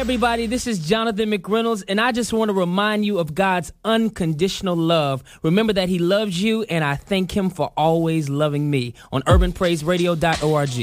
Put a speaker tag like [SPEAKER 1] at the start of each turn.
[SPEAKER 1] everybody, this is Jonathan McReynolds, and I just want to remind you of God's unconditional love. Remember that He loves you, and I thank Him for always loving me on urbanpraiseradio.org.